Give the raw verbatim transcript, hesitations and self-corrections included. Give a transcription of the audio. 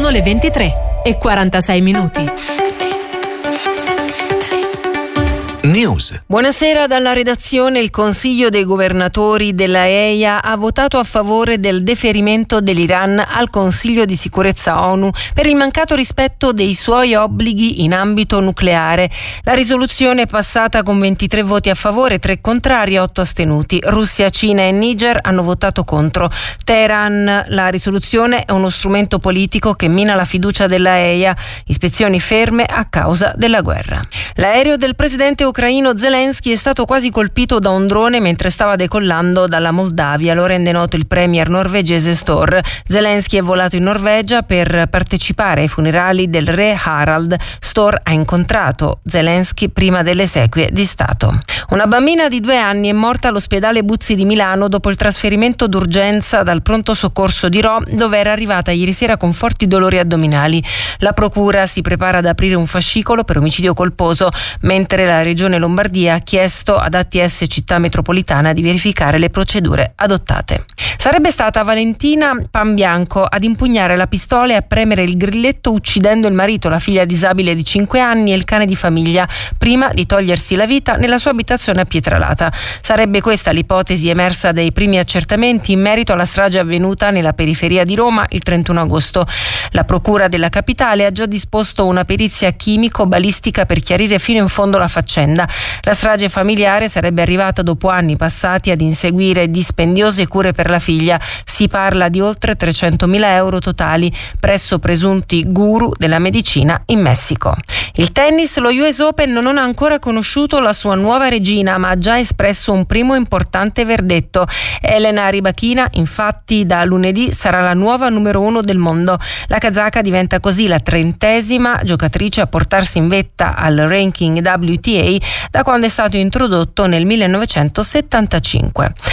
Sono le ventitré e quarantasei minuti. News. Buonasera dalla redazione. Il Consiglio dei governatori della E I A ha votato a favore del deferimento dell'Iran al Consiglio di sicurezza ONU per il mancato rispetto dei suoi obblighi in ambito nucleare. La risoluzione è passata con ventitré voti a favore, tre contrari e otto astenuti. Russia, Cina e Niger hanno votato contro. Teheran: la risoluzione è uno strumento politico che mina la fiducia della E I A. Ispezioni ferme a causa della guerra. L'aereo del presidente ucraino Zelensky è stato quasi colpito da un drone mentre stava decollando dalla Moldavia, lo rende noto il premier norvegese Støre. Zelensky è volato in Norvegia per partecipare ai funerali del re Harald. Støre ha incontrato Zelensky prima delle esequie di Stato. Una bambina di due anni è morta all'ospedale Buzzi di Milano dopo il trasferimento d'urgenza dal pronto soccorso di Rho, dove era arrivata ieri sera con forti dolori addominali. La procura si prepara ad aprire un fascicolo per omicidio colposo, mentre la regione Lombardia ha chiesto ad A T S Città Metropolitana di verificare le procedure adottate. Sarebbe stata Valentina Panbianco ad impugnare la pistola e a premere il grilletto uccidendo il marito, la figlia disabile di cinque anni e il cane di famiglia prima di togliersi la vita nella sua abitazione a Pietralata. Sarebbe questa l'ipotesi emersa dai primi accertamenti in merito alla strage avvenuta nella periferia di Roma il trentuno agosto. La procura della capitale ha già disposto una perizia chimico-balistica per chiarire fino in fondo la faccenda. La strage familiare sarebbe arrivata dopo anni passati ad inseguire dispendiose cure per la figlia. Si parla di oltre trecentomila euro totali presso presunti guru della medicina in Messico. Il tennis: lo U S Open non ha ancora conosciuto la sua nuova regina, ma ha già espresso un primo importante verdetto. Elena Rybakina, infatti, da lunedì sarà la nuova numero uno del mondo. La kazaka diventa così la trentesima giocatrice a portarsi in vetta al ranking W T A da quando è stato introdotto nel millenovecentosettantacinque.